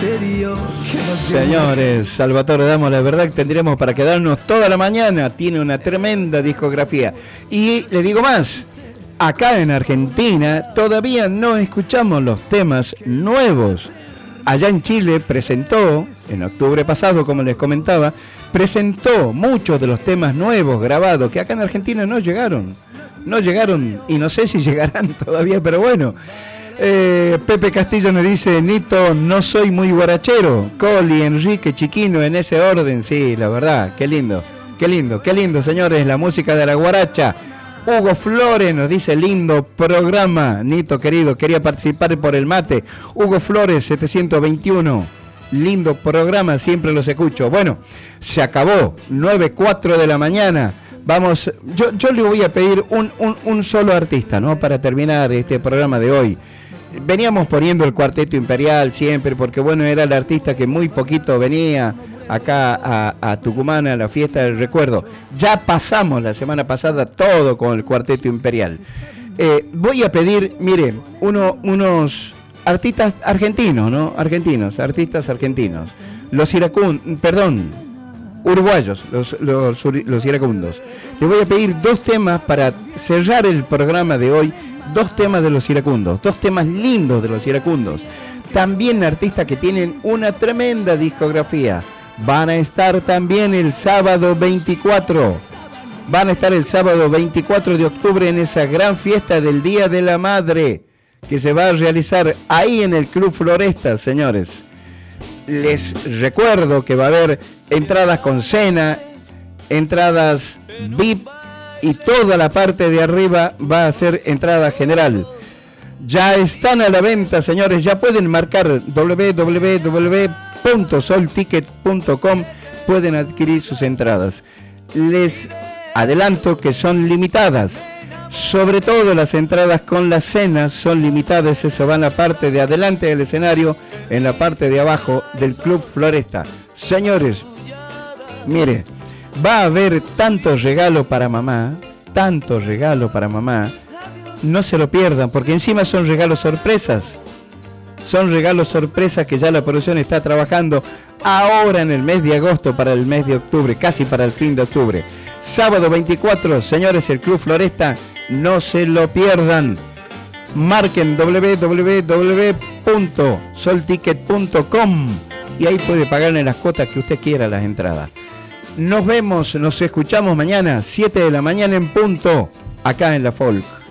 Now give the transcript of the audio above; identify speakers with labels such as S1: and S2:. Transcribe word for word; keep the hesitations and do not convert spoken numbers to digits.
S1: serio.
S2: Señores, Salvatore Damo, la verdad que tendríamos para quedarnos toda la mañana. Tiene una tremenda discografía. Y le digo más, acá en Argentina todavía no escuchamos los temas nuevos. Allá en Chile presentó, en octubre pasado, como les comentaba, presentó muchos de los temas nuevos grabados que acá en Argentina no llegaron. No llegaron y no sé si llegarán todavía, pero bueno. Eh, Pepe Castillo nos dice, Nito, no soy muy guarachero. Coli, Enrique, Chiquino, en ese orden. Sí, la verdad, qué lindo, qué lindo, qué lindo, señores, la música de la guaracha. Hugo Flores nos dice, lindo programa, Nito querido, quería participar por el mate. Hugo Flores, setecientos veintiuno, lindo programa, siempre los escucho. Bueno, se acabó, nueve cuatro de la mañana. Vamos, yo, yo le voy a pedir un, un, un solo artista, ¿no? Para terminar este programa de hoy. Veníamos poniendo el Cuarteto Imperial siempre, porque bueno, era el artista que muy poquito venía acá a, a Tucumán a la fiesta del recuerdo. Ya pasamos la semana pasada todo con el Cuarteto Imperial. Eh, voy a pedir, mire, uno, unos artistas argentinos, ¿no? Argentinos, artistas argentinos. Los iracundos, perdón, uruguayos, los, los, los iracundos. Les voy a pedir dos temas para cerrar el programa de hoy. Dos temas de los iracundos, dos temas lindos de los iracundos. También artistas que tienen una tremenda discografía. Van a estar también el sábado veinticuatro. Van a estar el sábado veinticuatro de octubre en esa gran fiesta del Día de la Madre que se va a realizar ahí en el Club Floresta, señores. Les recuerdo que va a haber entradas con cena, entradas V I P, y toda la parte de arriba va a ser entrada general. Ya están a la venta, señores. Ya pueden marcar doble u doble u doble u punto sol ticket punto com. Pueden adquirir sus entradas. Les adelanto que son limitadas. Sobre todo las entradas con las cenas son limitadas. Eso va en la parte de adelante del escenario, en la parte de abajo del Club Floresta. Señores, mire, va a haber tanto regalo para mamá, tanto regalo para mamá, no se lo pierdan, porque encima son regalos sorpresas, son regalos sorpresas que ya la producción está trabajando ahora en el mes de agosto para el mes de octubre, casi para el fin de octubre. Sábado veinticuatro, señores, el Club Floresta, no se lo pierdan. Marquen doble u doble u doble u punto sol ticket punto com y ahí puede pagar en las cuotas que usted quiera las entradas. Nos vemos, nos escuchamos mañana, siete de la mañana en punto, acá en La Folk.